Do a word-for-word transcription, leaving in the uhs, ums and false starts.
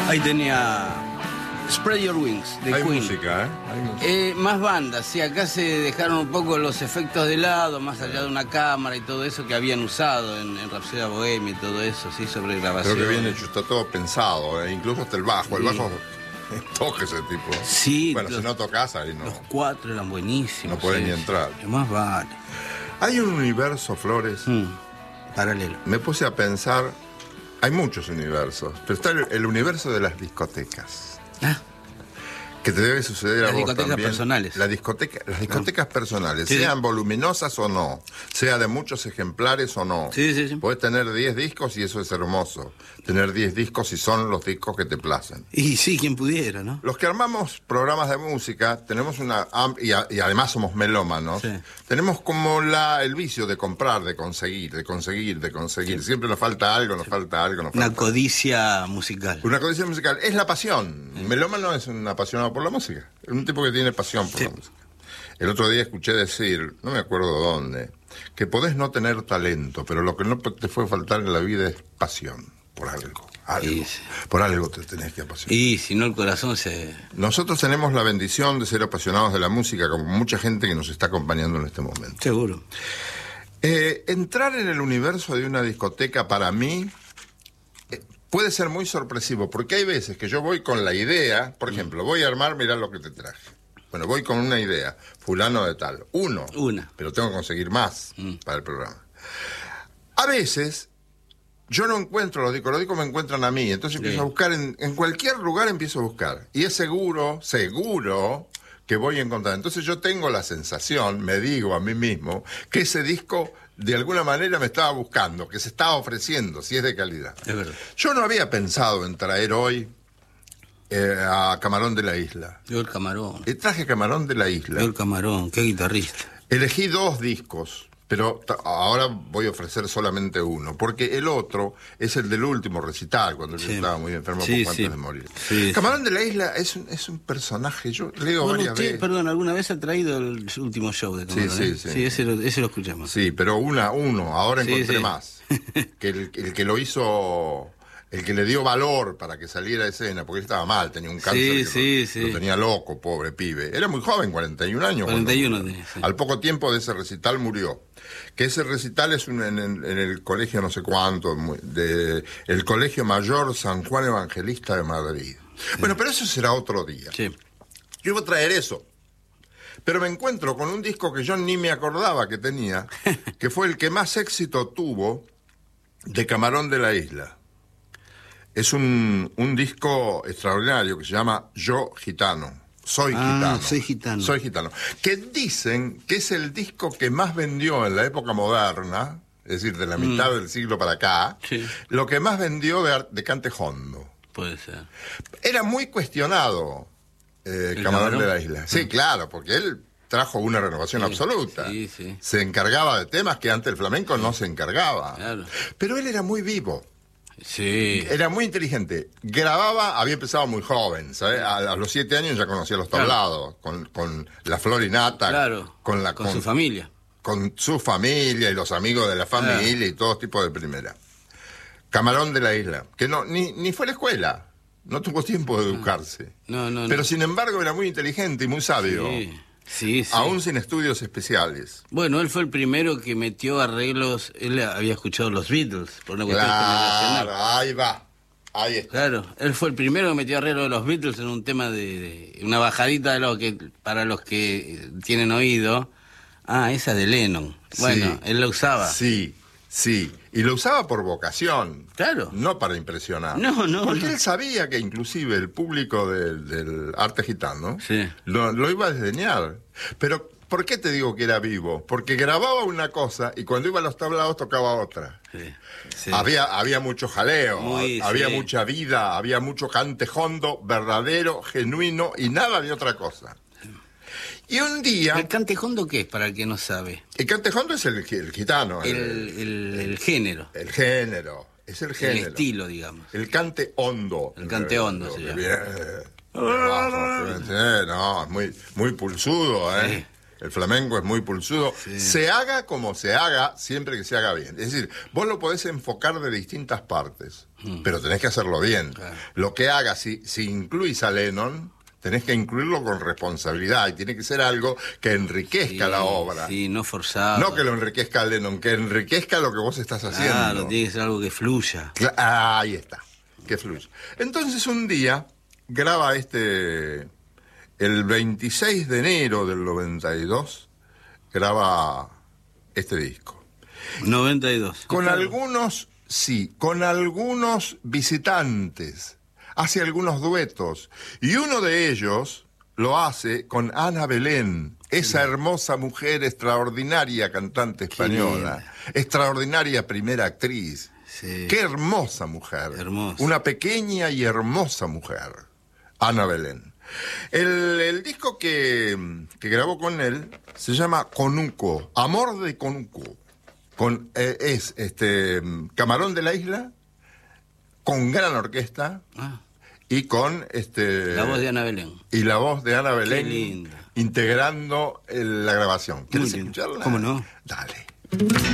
Ahí tenía Spread Your Wings, de Hay Queen. música, ¿eh? Hay música. Eh, más bandas, sí, acá se dejaron un poco los efectos de lado, más allá de una cámara y todo eso que habían usado en, en Rhapsody Bohemia y todo eso, sí, sobre grabación. Creo que bien hecho, está todo pensado, ¿eh? Incluso hasta el bajo. El Sí. bajo toca ese tipo. Sí, Bueno, los, si no tocas ahí no. los cuatro eran buenísimos. No podés sí, ni entrar. sí. Más vale. Hay un universo, Flores. Mm, paralelo. Me puse a pensar, hay muchos universos, pero está el, el universo de las discotecas. Ah, Que te debe suceder Las a vos discotecas también. personales. La discoteca, las discotecas personales, Sí. sean voluminosas o no, sea de muchos ejemplares o no. Sí, sí, sí. Podés tener diez discos y eso es hermoso. Tener diez discos y son los discos que te placen. y sí, quien pudiera, ¿no? Los que armamos programas de música tenemos una am- y, a- y además somos melómanos. Sí. Tenemos como la el vicio de comprar, de conseguir, de conseguir, de conseguir. Siempre nos falta algo, nos falta algo, nos falta Una codicia musical. una condición musical. Es la pasión. Un melómano es un apasionado por la música. Es un tipo que tiene pasión por Sí. la música. El otro día escuché decir, no me acuerdo dónde, que podés no tener talento, pero lo que no te puede faltar en la vida es pasión por algo. Algo. Sí, sí. Por algo te tenés que apasionar. Y si no, el corazón se... Nosotros tenemos la bendición de ser apasionados de la música, como mucha gente que nos está acompañando en este momento. Seguro. Eh, entrar en el universo de una discoteca para mí eh, puede ser muy sorpresivo, porque hay veces que yo voy con la idea, por ejemplo, voy a armar, mirá lo que te traje. Bueno, voy con una idea, fulano de tal, uno, Una. pero tengo que conseguir más Mm. para el programa. A veces yo no encuentro los discos, los discos me encuentran a mí, entonces empiezo Sí. a buscar, en, en cualquier lugar empiezo a buscar, y es seguro, seguro que voy a encontrar. Entonces yo tengo la sensación, me digo a mí mismo, que ese disco de alguna manera me estaba buscando, que se estaba ofreciendo, si es de calidad. Es verdad. Yo no había pensado en traer hoy eh, a Camarón de la Isla. Yo el Camarón. Y traje Camarón de la Isla. Yo el Camarón, qué guitarrista. Elegí dos discos, pero ta- ahora voy a ofrecer solamente uno, porque el otro es el del último recital, cuando él Sí. estaba muy enfermo Sí, poco sí. antes de morir. Sí, Camarón de la Isla es un, es un personaje, yo leo Bueno, varias usted, veces. perdón, ¿alguna vez ha traído el último show de Camarón? Sí, sí, eh? sí. Sí, ese lo, ese lo escuchamos. Sí, pero una, uno, ahora Sí, encontré sí. más. Que el, el que lo hizo, el que le dio valor para que saliera a escena, porque él estaba mal, tenía un cáncer Sí, que sí, lo, sí. lo tenía loco, pobre pibe. Era muy joven, cuarenta y un años. cuarenta y uno cuando- tenía, sí. Al poco tiempo de ese recital murió. Que ese recital es un- en, en- en el colegio no sé cuánto, muy- de, el Colegio Mayor San Juan Evangelista de Madrid. Bueno, pero eso será otro día. Sí. Yo iba a traer eso. Pero me encuentro con un disco que yo ni me acordaba que tenía, que fue el que más éxito tuvo de Camarón de la Isla. Es un, un disco extraordinario que se llama Yo Gitano. Soy Ah, gitano. Soy Gitano. Soy gitano. Que dicen que es el disco que más vendió en la época moderna, es decir, de la mitad del siglo para acá, Mm. Sí. lo que más vendió de, ar- de cante hondo. Puede ser. Era muy cuestionado eh, ¿El Camarón Camarón? de la Isla. Sí, claro, porque él trajo una renovación Sí, absoluta. sí, sí. Se encargaba de temas que antes el flamenco no se encargaba. Claro. Pero él era muy vivo, Sí. era muy inteligente. Grababa, había empezado muy joven, ¿sabes? A, a los siete años ya conocía los Claro. tablados, con, con la florinata, Claro. con, la, con su familia. con su familia y los amigos de la familia y todo tipo de primera. Camarón de la Isla, que no ni, ni fue a la escuela, no tuvo tiempo de educarse. No, no, no. Pero sin embargo era muy inteligente y muy sabio, Sí, sí, sí. aún sin estudios especiales. Bueno, él fue el primero que metió arreglos. Él había escuchado los Beatles, por una cuestión generacional. Claro, ahí va, ahí está. Claro, él fue el primero que metió arreglos de los Beatles en un tema de, de una bajadita de lo que para los que tienen oído. Ah, esa de Lennon. Bueno, Sí. él la usaba. Sí, sí, y lo usaba por vocación. Claro. No para impresionar. No, no, Porque no. él sabía que inclusive el público del, del arte gitano Sí. lo, lo iba a desdeñar. Pero, ¿por qué te digo que era vivo? Porque grababa una cosa y cuando iba a los tablados tocaba otra. Sí, sí. Había, había mucho jaleo, Muy, había sí. mucha vida, había mucho cante hondo, verdadero, genuino y nada de otra cosa. Y un día, ¿El cantejondo qué es, para el que no sabe? el cante hondo es el, el gitano, El, el, el, el género, el género, es el el género. estilo, digamos. El cante hondo. El cante hondo se llama. Bien. Bajo, no, es muy, muy pulsudo, ¿eh? El flamenco es muy pulsudo. Sí. Se haga como se haga, siempre que se haga bien. Es decir, vos lo podés enfocar de distintas partes, mm. pero tenés que hacerlo bien. Claro. Lo que hagas, si, si incluís a Lennon, tenés que incluirlo con responsabilidad y tiene que ser algo que enriquezca sí, la obra. Sí, no forzado. No que lo enriquezca a Lennon, que enriquezca lo que vos estás haciendo. Claro, tiene que ser algo que fluya. Cla- ah, ahí está, que fluya. Entonces un día graba este... El veintiséis de enero del noventa y dos graba este disco. noventa y dos. Con claro. algunos, sí, con algunos visitantes. Hace algunos duetos. Y uno de ellos lo hace con Ana Belén, esa hermosa mujer extraordinaria cantante española. Extraordinaria primera actriz. Sí. Qué hermosa mujer. Hermosa. Una pequeña y hermosa mujer. Ana Belén. El, el disco que, que grabó con él se llama Conuco, Amor de Conuco. Con, eh, es este Camarón de la Isla, con gran orquesta ah. y con este la voz de Ana Belén. Y la voz de Ana Belén. Qué linda. Integrando el, la grabación. ¿Quieres escucharla? ¿Cómo no? Dale.